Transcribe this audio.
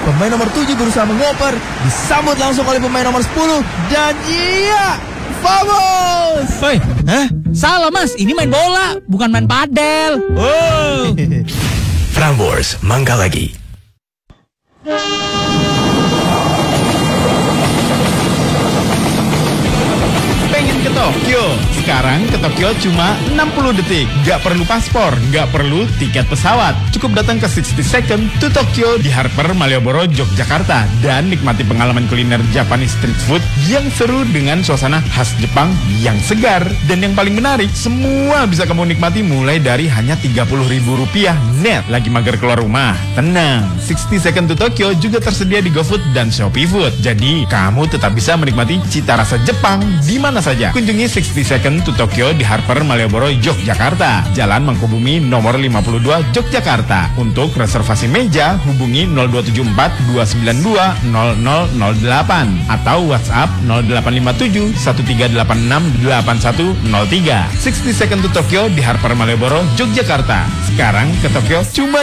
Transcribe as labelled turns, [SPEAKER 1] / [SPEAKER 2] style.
[SPEAKER 1] Pemain nomor 7 berusaha mengoper, disambut langsung oleh pemain nomor 10, dan iya, vamos!
[SPEAKER 2] Woi, salah mas, ini main bola, bukan main padel.
[SPEAKER 1] Oh.
[SPEAKER 3] Prambors, mangga lagi.
[SPEAKER 4] Pengen ke Tokyo? Sekarang ke Tokyo cuma 60 detik. Gak perlu paspor, gak perlu tiket pesawat. Cukup datang ke 60 Second to Tokyo di Harper Malioboro, Yogyakarta, dan nikmati pengalaman kuliner Japanese street food yang seru dengan suasana khas Jepang yang segar. Dan yang paling menarik, semua bisa kamu nikmati mulai dari hanya Rp30.000 net. Lagi mager keluar rumah? Tenang, 60 Second to Tokyo juga tersedia di GoFood dan Shopee Food. Jadi, kamu tetap bisa menikmati cita rasa Jepang di mana saja. Kunjungi 60 Second to Tokyo di Harper Malioboro, Yogyakarta, Jalan Mangkubumi nomor 52, Yogyakarta. Untuk reservasi meja, hubungi 0274 292 0008 atau WhatsApp 0857 1386 8103. 60 Second to Tokyo di Harper Malioboro, Yogyakarta. Sekarang ke Tokyo cuma